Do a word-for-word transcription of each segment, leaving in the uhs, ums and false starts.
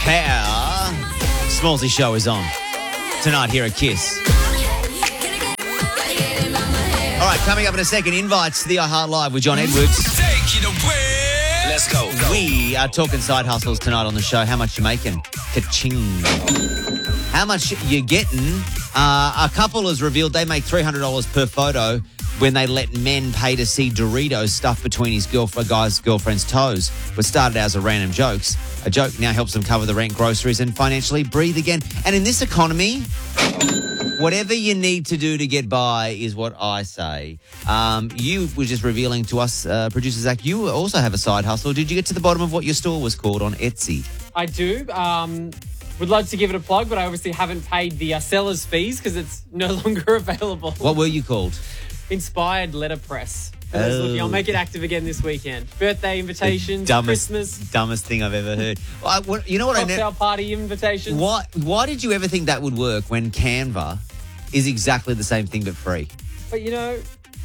Hair. Smallsy show is on tonight here at Kiss. All right, coming up in a second, invites to the iHeart Live with John Edwards. Take it away. Let's go. go. We are talking side hustles tonight on the show. How much you making? Ka-ching. How much you getting? Uh, a couple has revealed they make three hundred dollars per photo when they let men pay to see Doritos stuffed between his girlfriend, guy's girlfriend's toes. What started out as a random jokes. A joke now helps them cover the rent, groceries, and financially breathe again. And in this economy, whatever you need to do to get by is what I say. Um, you were just revealing to us, uh, producer Zach, you also have a side hustle. Did you get to the bottom of what your store was called on Etsy? I do. Um, would love to give it a plug, but I obviously haven't paid the uh, seller's fees because it's no longer available. What were you called? Inspired Letterpress. For those Oh. looking, I'll make it active again this weekend. Birthday invitations, dumbest, Christmas, dumbest thing I've ever heard. I, what, you know what I cocktail know? party invitations. Why, why did you ever think that would work when Canva is exactly the same thing but free? But you know,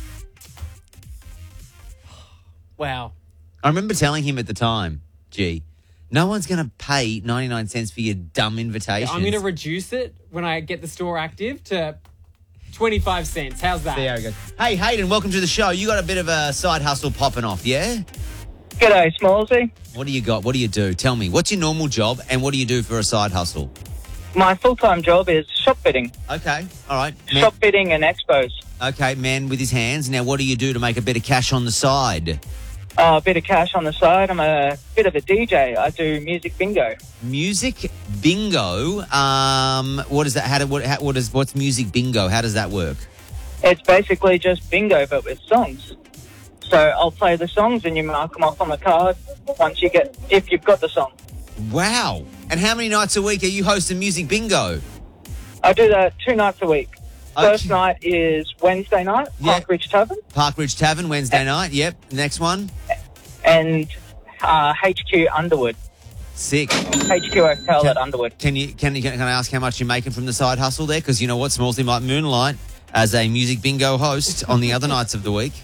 wow. I remember telling him at the time, gee, no one's going to pay ninety-nine cents for your dumb invitations. I'm going to reduce it when I get the store active to twenty-five cents. How's that? There we go. Hey, Hayden, welcome to the show. You got a bit of a side hustle popping off, yeah? G'day, Smallsy. What do you got? What do you do? Tell me. What's your normal job and what do you do for a side hustle? My full-time job is shop fitting. Okay, all right. Man, Shop fitting and expos. okay, man with his hands. Now, what do you do to make a bit of cash on the side? Uh, a bit of cash on the side. I'm a bit of a D J. I do music bingo. Music bingo. Um, what is that? How do what? How, what is what's music bingo? How does that work? It's basically just bingo, but with songs. So I'll play the songs and you mark them off on the card once you get, if you've got the song. Wow. And how many nights a week are you hosting music bingo? I do that two nights a week. Okay. First night is Wednesday night, Yeah. Park Ridge Tavern, Park Ridge Tavern, Wednesday night. Yep. Next one. and uh, H Q Underwood. Sick. H Q Hotel Can- at Underwood. Can you can you can I ask how much you're making from the side hustle there? Because you know what, Smallsy might moonlight as a music bingo host on the other nights of the week.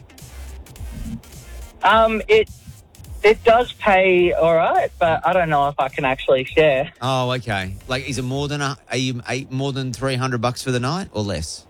Um, it it does pay all right, but I don't know if I can actually share. Oh, okay. Like, is it more than a, are you eight, more than three hundred bucks for the night or less?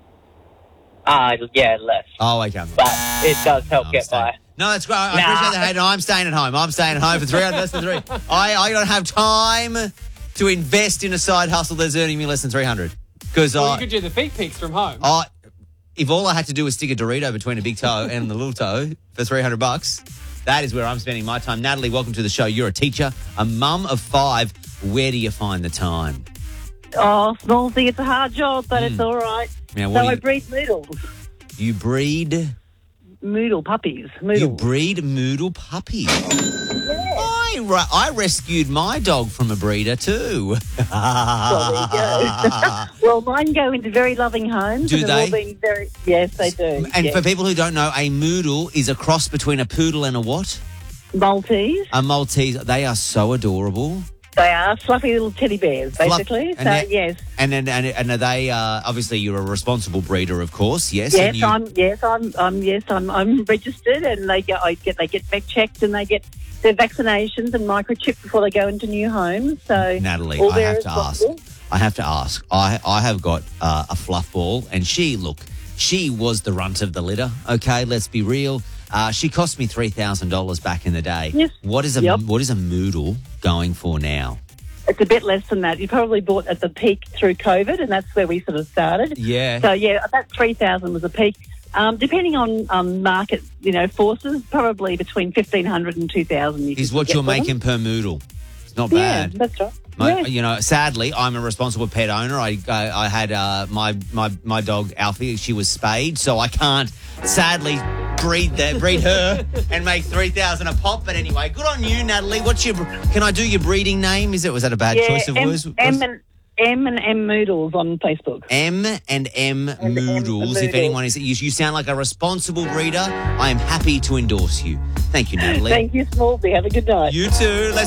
Uh, yeah, less. Oh, okay. But it does help I'm get staying- by. No, that's great. I Nah. appreciate that. Hey, no, I'm staying at home. I'm staying at home for three hundred less than three. I, I don't have time to invest in a side hustle that's earning me less than three hundred. Because Well, I, you could do the feet pics from home. I, if all I had to do was stick a Dorito between a big toe and the little toe for three hundred bucks, that is where I'm spending my time. Natalie, welcome to the show. You're a teacher, a mum of five. Where do you find the time? Oh, Smallsy, it's a hard job, but it's all right. Now, So what I do you, breed moodles. you breed? Moodle puppies. You Moodle. breed moodle puppies. I, ra- I rescued my dog from a breeder too. Well, there you go. Well, mine go into very loving homes. Do and they've all they? been very, yes, they do. And yes. for people who don't know, a moodle is a cross between a poodle and a what? Maltese. A Maltese. They are so adorable. They are fluffy little teddy bears, Fluff- basically. and So, they're- yes. And then and, and are they uh, obviously you're a responsible breeder, of course. Yes. Yes, and you, I'm. Yes, I'm. I'm. Yes, I'm. I'm registered, and they get. I get. They get back checked, and they get their vaccinations and microchipped before they go into new homes. So, Natalie, all I there have is to ask. possible. I have to ask. I I have got uh, a fluff ball, and she look. She was the runt of the litter. Okay, let's be real. Uh, she cost me three thousand dollars back in the day. Yes. What is a Yep. what is a moodle going for now? It's a bit less than that. You probably bought at the peak through COVID, and that's where we sort of started. Yeah. So yeah, about three thousand was a peak. Um, depending on um, market, you know, forces, probably between fifteen hundred and two thousand. Is what you're making per moodle. It's not Yeah, bad. that's right. My, Yeah. You know, sadly, I'm a responsible pet owner. I I, I had uh, my my my dog Alfie. She was spayed, so I can't sadly breed that breed her and make three thousand a pop. But anyway, good on you, Natalie. What's your? Can I do your breeding name? Is it was that a bad Yeah, choice of M, words? M and M and M Moodles on Facebook. M and M And M Moodles. If Moodles. anyone is, you, you sound like a responsible breeder. I am happy to endorse you. Thank you, Natalie. Thank you, Smallsy. Have a good night. You too. Let's